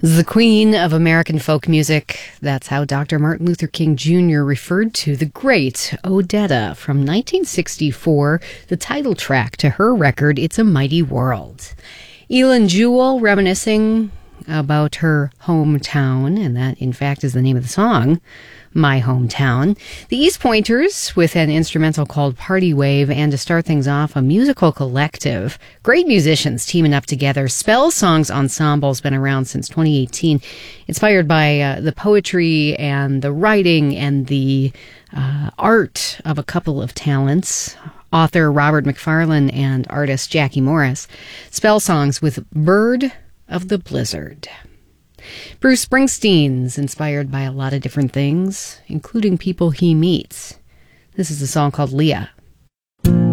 The queen of American folk music. That's how Dr. Martin Luther King Jr. referred to the great Odetta from 1964, the title track to her record, It's a Mighty World. Eilen Jewell reminiscing about her hometown, and that, in fact, is the name of the song, My Hometown. The East Pointers with an instrumental called Party Wave, and to start things off, a musical collective. Great musicians teaming up together. Spell Songs Ensemble's been around since 2018, inspired by the poetry and the writing and the art of a couple of talents, author Robert Macfarlane and artist Jackie Morris. Spell Songs with Bird of the Blizzard. Bruce Springsteen's inspired by a lot of different things, including people he meets. This is a song called Leah.